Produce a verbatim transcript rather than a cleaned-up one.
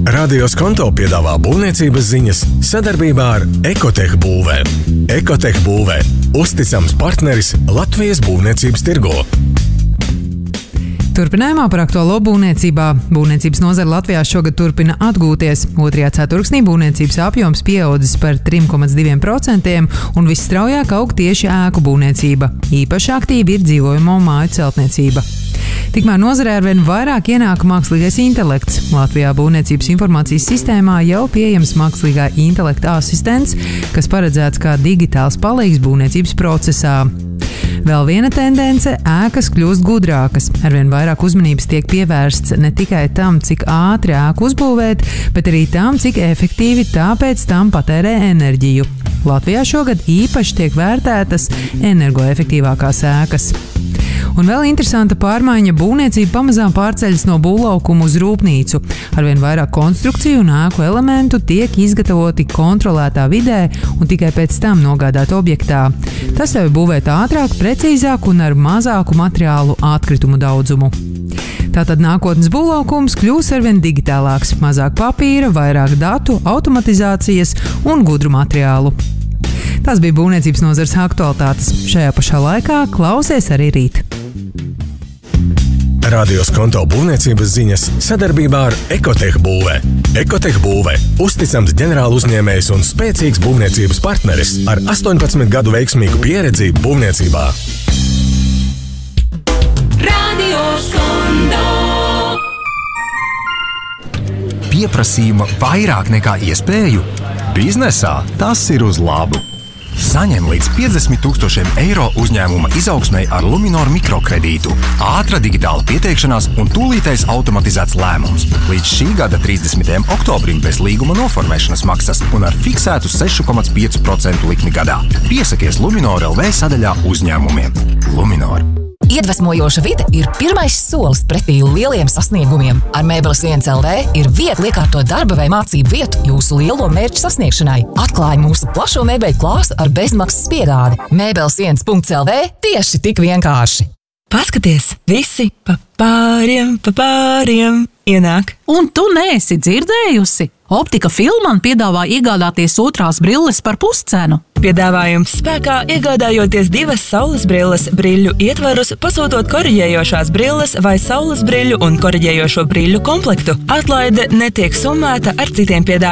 Radio Skonto piedāvā būvniecības ziņas sadarbībā ar Ekotech būvē. Ekotech būvē – uzticams partneris Latvijas būvniecības tirgū. Turpinājumā par aktuālo būvniecībā. Būvniecības nozare Latvijā šogad turpina atgūties. Otrajā ceturksnī būvniecības apjoms pieaudzis par trim komats diviem procentiem un visstraujāk aug tieši ēku būvniecība. Īpaši aktīvi ir dzīvojamo māju celtniecība. Tikmēr nozarē arvien vairāk ienāk mākslīgais intelekts. Latvijā būvniecības informācijas sistēmā jau pieejams mākslīgā intelekta asistents, kas paredzēts kā digitāls palīgs būvniecības procesā. Vēl viena tendence – ēkas kļūst gudrākas. Arvien vairāk uzmanības tiek pievērsts ne tikai tam, cik ātri ēku uzbūvēt, bet arī tam, cik efektīvi tāpēc tam patērē enerģiju. Latvijā šogad īpaši tiek vērtētas energoefektīvākās ēkas. Un vēl interesanta pārmaiņa – būvniecība pamazām pārceļas no būvlaukuma uz rūpnīcu. Arvien vairāk konstrukciju un ēku elementu tiek izgatavoti kontrolētā vidē un tikai pēc tam nogādāt objektā. Tas ļauj būvēt ātrāk, precīzāk un ar mazāku materiālu atkritumu daudzumu. Tātad nākotnes būvlaukums kļūs arvien digitālāks, mazāk papīra, vairāk datu, automatizācijas un gudru materiālu. Tas bija būvniecības nozares aktualitātes. Šajā pašā laikā klausies arī rīt. Radio Skonto būvniecības ziņas sadarbībā ar Ekotech būvē. Ekotech būvē – uzticams ģenerāla uzņēmējs un spēcīgs būvniecības partneris ar astoņpadsmit gadu veiksmīgu pieredzi būvniecībā. Radio Skonto. Pieprasījuma vairāk nekā iespēju? Biznesā tas ir uz labu. Saņem līdz piecdesmit tūkstošiem eiro uzņēmuma izaugsmei ar Luminor mikrokredītu. Ātra digitāla pieteikšanās un tūlītais automatizēts lēmums. Līdz šī gada trīsdesmitajam oktobrim bez līguma noformēšanas maksas un ar fiksētu seši komats pieci procenti likmi gadā. Piesakies Luminor L V sadaļā uzņēmumiem. Luminor. Iedvesmojoša vide ir pirmais solis pretī lieliem sasniegumiem. Ar Mēbeles viens L V ir viegli iekārtot darba vai mācību vietu jūsu lielo mērķu sasniegšanai. Atklāj mūsu plašo mēbeļu klāstu ar bezmaksas piegādi. Mēbeles viens L V tieši tik vienkārši. Paskaties, visi pa pāriem, pa pāriem ienāk. Un tu neesi dzirdējusi? Optika Filman piedāvā iegādāties otrās brilles par puscenu. Piedāvājums spēkā iegādājoties divas saules brilles brīļu ietvarus, pasūtot koriģējošās brilles vai saules brīļu un koriģējošo brīļu komplektu. Atlaide netiek summēta ar citiem piedāvājumiem.